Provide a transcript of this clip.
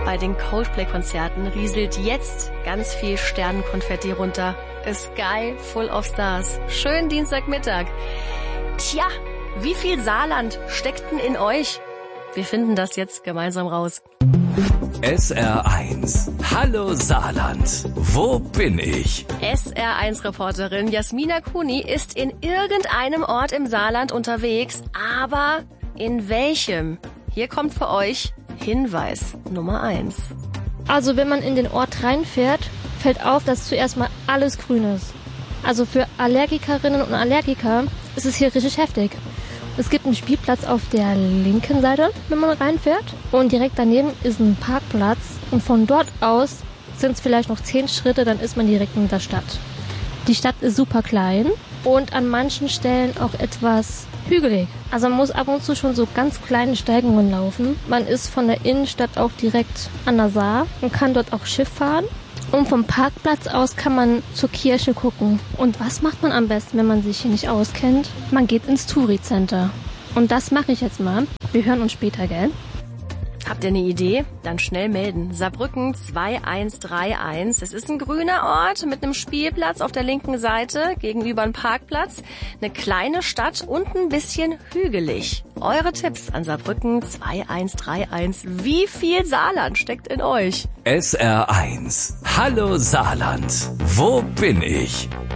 Bei den Coldplay-Konzerten rieselt jetzt ganz viel Sternenkonfetti runter. A sky full of stars. Schönen Dienstagmittag. Tja, wie viel Saarland steckt denn in euch? Wir finden das jetzt gemeinsam raus. SR1. Hallo Saarland. Wo bin ich? SR1-Reporterin Jasmina Kuni ist in irgendeinem Ort im Saarland unterwegs, aber in welchem? Hier kommt für euch Hinweis Nummer 1. Also wenn man in den Ort reinfährt, fällt auf, dass zuerst mal alles grün ist. Also für Allergikerinnen und Allergiker ist es hier richtig heftig. Es gibt einen Spielplatz auf der linken Seite, wenn man reinfährt. Und direkt daneben ist ein Parkplatz. Und von dort aus sind es vielleicht noch 10 Schritte, dann ist man direkt in der Stadt. Die Stadt ist super klein und an manchen Stellen auch etwas hügelig. Also man muss ab und zu schon so ganz kleine Steigungen laufen. Man ist von der Innenstadt auch direkt an der Saar und kann dort auch Schiff fahren. Und vom Parkplatz aus kann man zur Kirche gucken. Und was macht man am besten, wenn man sich hier nicht auskennt? Man geht ins Touri-Center. Und das mache ich jetzt mal. Wir hören uns später, gell? Habt ihr eine Idee? Dann schnell melden. Saarbrücken 2131. Es ist ein grüner Ort mit einem Spielplatz auf der linken Seite, gegenüber einem Parkplatz, eine kleine Stadt und ein bisschen hügelig. Eure Tipps an Saarbrücken 2131. Wie viel Saarland steckt in euch? SR1. Hallo Saarland. Wo bin ich?